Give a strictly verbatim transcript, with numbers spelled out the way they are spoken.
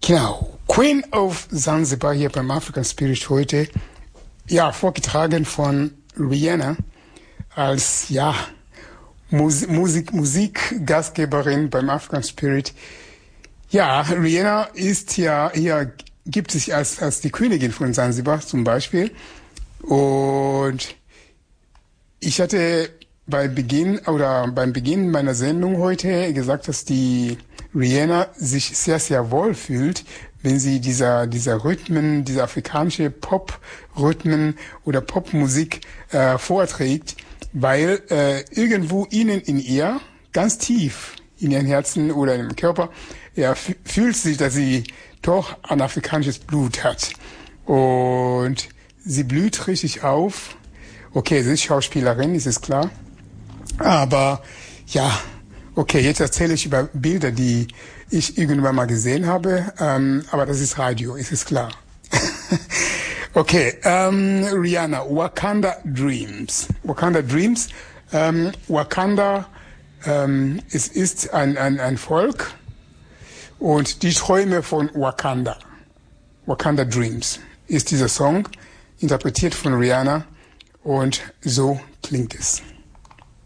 Genau, Queen of Zanzibar hier beim African Spirit heute, ja, vorgetragen von Rihanna als, ja, Musik, Musik, Musikgastgeberin beim African Spirit. Ja, Rihanna ist ja, hier gibt es als, als die Königin von Zanzibar zum Beispiel. Und ich hatte bei Beginn oder beim Beginn meiner Sendung heute gesagt, dass die Rihanna sich sehr, sehr wohl fühlt, wenn sie dieser, dieser Rhythmen, dieser afrikanische Pop-Rhythmen oder Popmusik äh, vorträgt, weil äh, irgendwo innen in ihr, ganz tief in ihrem Herzen oder im Körper, ja, f- fühlt sich, dass sie doch ein afrikanisches Blut hat. Und sie blüht richtig auf. Okay, sie ist Schauspielerin, ist es klar. Aber ja, okay, jetzt erzähle ich über Bilder, die ich irgendwann mal gesehen habe. Ähm, aber das ist Radio, ist es klar. Okay, ähm, Rihanna, Wakanda Dreams. Wakanda Dreams. Ähm, Wakanda, ähm, es ist ein, ein, ein Volk und die Träume von Wakanda. Wakanda Dreams ist dieser Song, interpretiert von Rihanna und so klingt es.